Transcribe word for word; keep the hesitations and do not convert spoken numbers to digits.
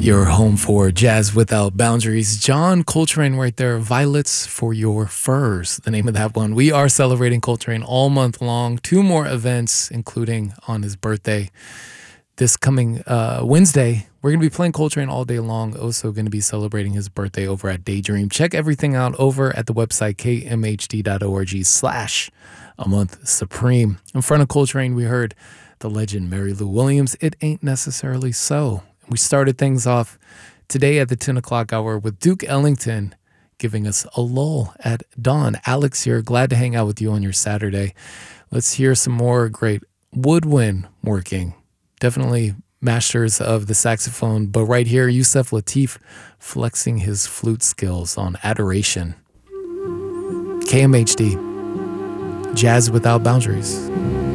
Your home for Jazz Without Boundaries. John Coltrane right there. Violets for Your Furs, the name of that one. We are celebrating Coltrane all month long. Two more events, including on his birthday. This coming uh, Wednesday, we're going to be playing Coltrane all day long. Also going to be celebrating his birthday over at Daydream. Check everything out over at the website k m h d dot org slash a month supreme. In front of Coltrane, we heard the legend Mary Lou Williams, It Ain't Necessarily So. We started things off today at the ten o'clock hour with Duke Ellington giving us a lull at dawn. Alex here, glad to hang out with you on your Saturday. Let's hear some more great woodwind working. Definitely masters of the saxophone, but right here, Yusef Lateef flexing his flute skills on Adoration. K M H D, Jazz Without Boundaries.